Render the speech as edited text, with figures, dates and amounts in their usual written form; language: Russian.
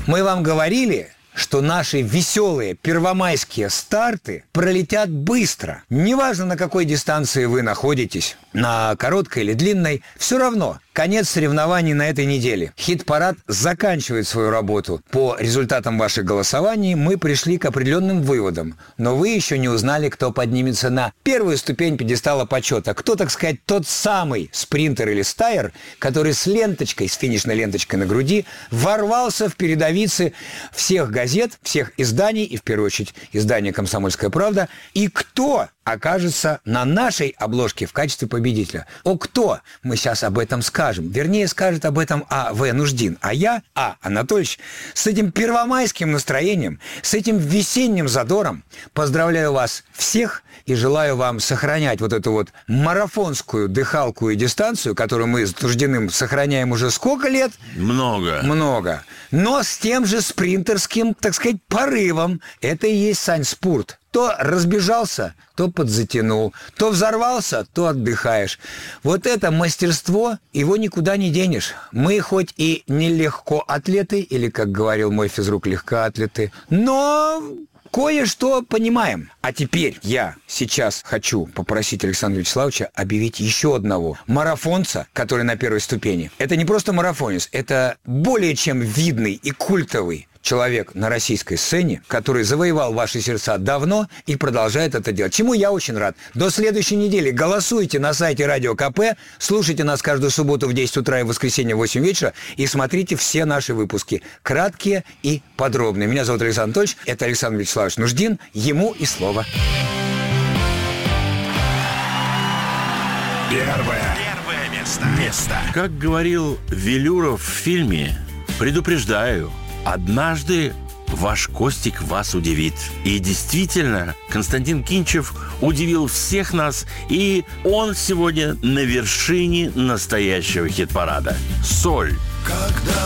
Мы вам говорили, что наши веселые первомайские старты пролетят быстро. Неважно, на какой дистанции вы находитесь, на короткой или длинной, все равно конец соревнований на этой неделе. Хит-парад заканчивает свою работу. По результатам ваших голосований мы пришли к определенным выводам, но вы еще не узнали, кто поднимется на первую ступень пьедестала почета. Кто, так сказать, тот самый спринтер или стайер, который с ленточкой, с финишной ленточкой на груди ворвался в передовицы всех газет, всех изданий, и в первую очередь издания «Комсомольская правда», и кто окажется на нашей обложке в качестве победителя. Кто? Мы сейчас об этом скажем. Вернее, скажет об этом А.В. Нуждин. А я, Анатольевич, с этим первомайским настроением, с этим весенним задором поздравляю вас всех и желаю вам сохранять вот эту вот марафонскую дыхалку и дистанцию, которую мы с Нуждиным сохраняем уже сколько лет? Много. Но с тем же спринтерским, так сказать, порывом. Это и есть, Сань, спорт. То разбежался, то подзатянул, то взорвался, то отдыхаешь. Вот это мастерство, его никуда не денешь. Мы хоть и не легкоатлеты, или, как говорил мой физрук, легкоатлеты, но кое-что понимаем. А теперь я сейчас хочу попросить Александра Вячеславовича объявить еще одного марафонца, который на первой ступени. Это не просто марафонец, это более чем видный и культовый человек на российской сцене, который завоевал ваши сердца давно и продолжает это делать. Чему я очень рад. До следующей недели голосуйте на сайте Радио КП, слушайте нас каждую субботу в 10 утра и в воскресенье в 8 вечера и смотрите все наши выпуски. Краткие и подробные. Меня зовут Александр Анатольевич, это Александр Вячеславович Нуждин, ему и слово. Первое место. Как говорил Велюров в фильме, предупреждаю, однажды ваш Костик вас удивит. И действительно, Константин Кинчев удивил всех нас, и он сегодня на вершине настоящего хит-парада. «Соль». Когда